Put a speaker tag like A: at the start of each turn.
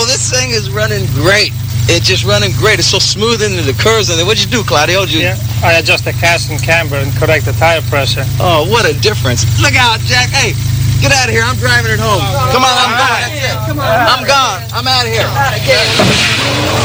A: Oh, this thing is running great. It's just running great. It's so smooth into the curves. And what'd you do, Claudio?
B: Yeah, I adjust the cast and camber and correct the tire pressure.
A: Oh, what a difference. Look out, Jack. Hey, get out of here. I'm driving it home. Come on, I'm gone. That's it. I'm gone. I'm out of here.